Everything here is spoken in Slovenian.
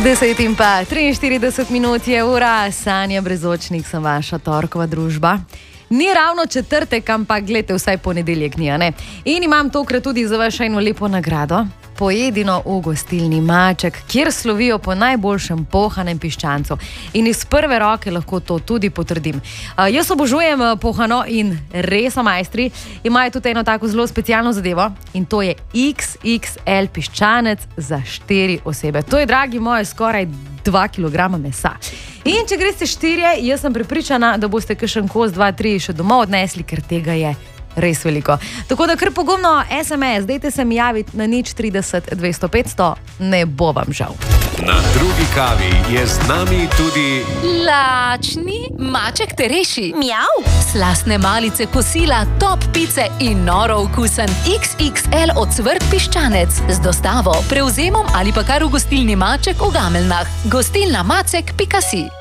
10:43 je ura, Sanja Brezočnik sem vaša torkova družba. Ni ravno četrtek, ampak gledajte, vsaj ponedeljek ni, a ne? In imam tokrat tudi za vas eno lepo nagrado. Pojedino v gostilni Maček, kjer slovijo po najboljšem pohanem piščancu. In iz prve roke lahko to tudi potrdim. Jaz obožujem pohano in res so majstri. Imajo tudi eno tako zelo specialno zadevo in to je XXL piščanec za 4 osebe. To je, dragi moji, skoraj 2 kg mesa. In če greste 4, jaz sem prepričana, da boste kakšen kos 2-3 še domov odnesli, ker tega je res veliko. Tako da kar pogumno SMS, dajte se mi javiti na 030 200 500, ne bo vam žal. Na drugi kavi je z nami tudi lačni Maček te reši. Mjav. Slastne malice, kosila, top pice in noro okusen XXL ocvrt piščanec z dostavo, prevzemom ali pa kar v gostilni Maček v Gameljnah. Gostilna Macek.si